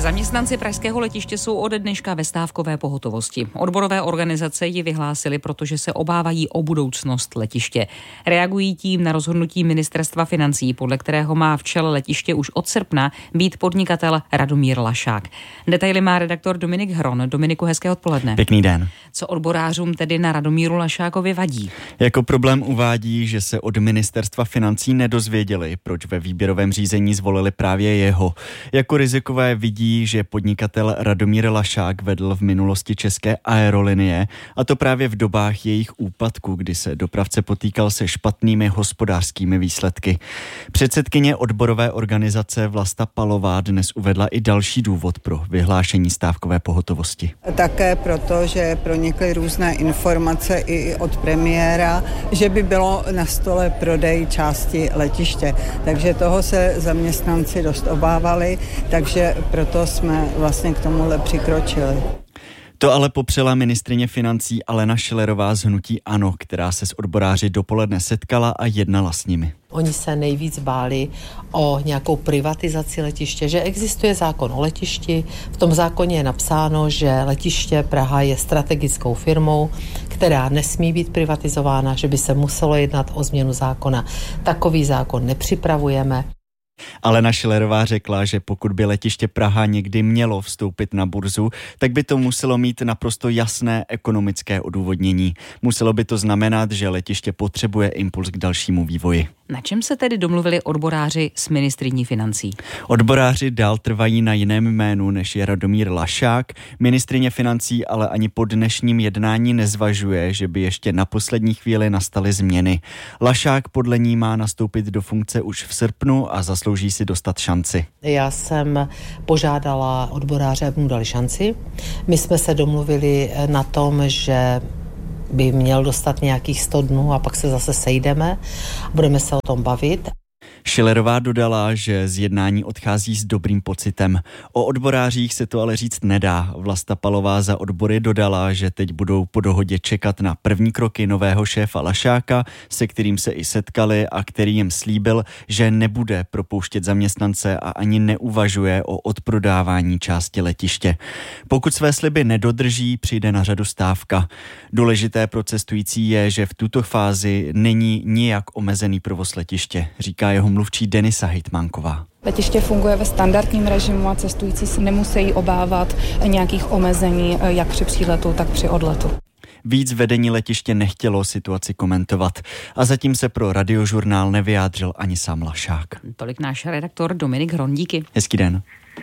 Zaměstnanci pražského letiště jsou ode dneška ve stávkové pohotovosti. Odborové organizace ji vyhlásily, protože se obávají o budoucnost letiště. Reagují tím na rozhodnutí ministerstva financí, podle kterého má v čele letiště už od srpna být podnikatel Radomír Lašák. Detaily má redaktor Dominik Hron. Dominiku, hezké odpoledne. Pěkný den. Co odborářům tedy na Radomíru Lašákovi vadí? Jako problém uvádí, že se od ministerstva financí nedozvěděli, proč ve výběrovém řízení zvolili právě jeho. Jako rizikové vidí, že podnikatel Radomír Lašák vedl v minulosti České aerolinie, a to právě v dobách jejich úpadku, kdy se dopravce potýkal se špatnými hospodářskými výsledky. Předsedkyně odborové organizace Vlasta Palová dnes uvedla i další důvod pro vyhlášení stávkové pohotovosti. Také proto, že pronikly různé informace i od premiéra, že by bylo na stole prodej části letiště. Takže toho se zaměstnanci dost obávali, takže proto jsme vlastně k tomuhle přikročili. To ale popřela ministryně financí Alena Schillerová z hnutí ANO, která se s odboráři dopoledne setkala a jednala s nimi. Oni se nejvíc báli o nějakou privatizaci letiště, že existuje zákon o letišti. V tom zákoně je napsáno, že letiště Praha je strategickou firmou, která nesmí být privatizována, že by se muselo jednat o změnu zákona. Takový zákon nepřipravujeme. Alena Schillerová řekla, že pokud by letiště Praha někdy mělo vstoupit na burzu, tak by to muselo mít naprosto jasné ekonomické odůvodnění. Muselo by to znamenat, že letiště potřebuje impuls k dalšímu vývoji. Na čem se tedy domluvili odboráři s ministryní financí? Odboráři dál trvají na jiném jménu, než je Radomír Lašák. Ministryně financí ale ani po dnešním jednání nezvažuje, že by ještě na poslední chvíli nastaly změny. Lašák podle ní má nastoupit do funkce už v srpnu a zaslouží si dostat šanci. Já jsem požádala odboráře, aby mu dali šanci. My jsme se domluvili na tom, že by měl dostat nějakých 100 dnů a pak se zase sejdeme a budeme se o tom bavit. Schillerová dodala, že z jednání odchází s dobrým pocitem. O odborářích se to ale říct nedá. Vlasta Palová za odbory dodala, že teď budou po dohodě čekat na první kroky nového šéfa Lašáka, se kterým se i setkali a který jim slíbil, že nebude propouštět zaměstnance a ani neuvažuje o odprodávání části letiště. Pokud své sliby nedodrží, přijde na řadu stávka. Důležité pro cestující je, že v tuto fázi není nijak omezený provoz letiště, říká jeho mluvčí Denisa Hejtmánková. Letiště funguje ve standardním režimu a cestující se nemusí obávat nějakých omezení jak při příletu, tak při odletu. Víc vedení letiště nechtělo situaci komentovat a zatím se pro Radiožurnál nevyjádřil ani sám Lašák. Tolik náš redaktor Dominik Hron, díky. Hezký den.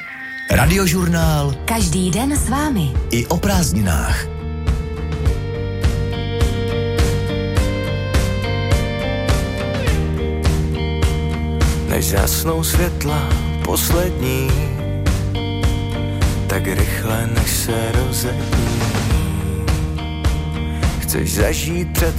Radiožurnál. Každý den s vámi. I o prázdninách. Než zhasnou světla poslední, tak rychle než se rozední. Chceš zažít před